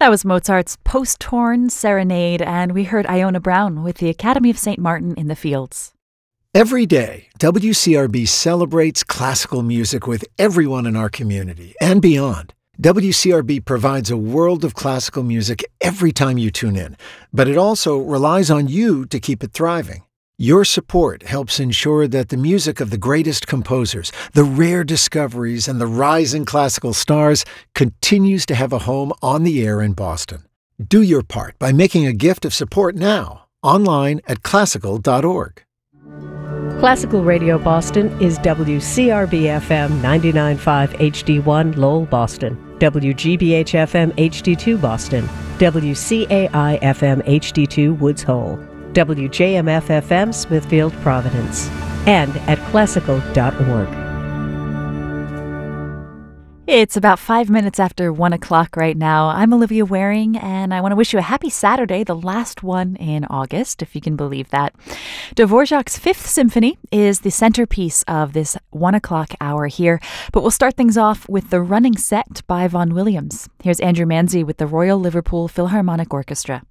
That was Mozart's Post-Horn Serenade, and we heard Iona Brown with the Academy of St. Martin in the Fields. Every day, WCRB celebrates classical music with everyone in our community and beyond. WCRB provides a world of classical music every time you tune in, but it also relies on you to keep it thriving. Your support helps ensure that the music of the greatest composers, the rare discoveries, and the rising classical stars continues to have a home on the air in Boston. Do your part by making a gift of support now, online at classical.org. Classical Radio Boston is WCRB-FM 99.5 HD1 Lowell, Boston, WGBH-FM HD2 Boston, WCAI-FM HD2 Woods Hole, WJMF-FM Smithfield, Providence, and at classical.org. It's about 5 minutes after 1 o'clock right now. I'm Olivia Waring, and I want to wish you a happy Saturday, the last one in August, if you can believe that. Dvorak's Fifth Symphony is the centerpiece of this 1 o'clock hour here, but we'll start things off with the running set by Vaughan Williams. Here's Andrew Manzi with the Royal Liverpool Philharmonic Orchestra.